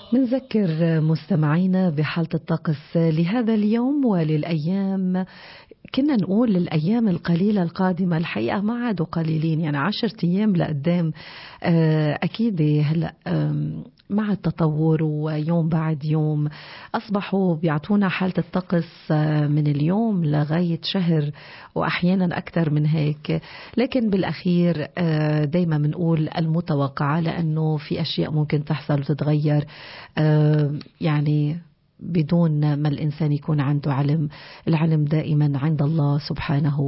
منذكر مستمعينا بحالة الطقس لهذا اليوم وللأيام. كنا نقول الأيام القليلة القادمة، الحقيقة ما عادوا قليلين، يعني 10 أيام لقدام. أكيد هلأ مع التطور ويوم بعد يوم أصبحوا بيعطونا حالة الطقس من اليوم لغاية شهر وأحيانا أكثر من هيك. لكن بالأخير دايما بنقول المتوقعة، لأنه في أشياء ممكن تحصل وتتغير يعني بدون ما الإنسان يكون عنده علم. العلم دائما عند الله سبحانه